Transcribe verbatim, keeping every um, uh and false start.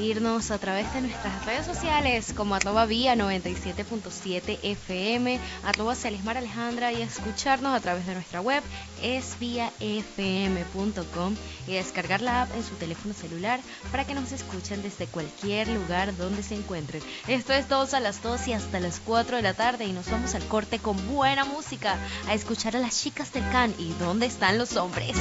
seguirnos a través de nuestras redes sociales como arroba vía noventa y siete punto siete F M, arroba Celismar Alejandra, y escucharnos a través de nuestra web es vía f m punto com, y descargar la app en su teléfono celular para que nos escuchen desde cualquier lugar donde se encuentren. Esto es dos a las dos y hasta las cuatro de la tarde, y nos vamos al corte con buena música a escuchar a las chicas del Can y ¿dónde están los hombres?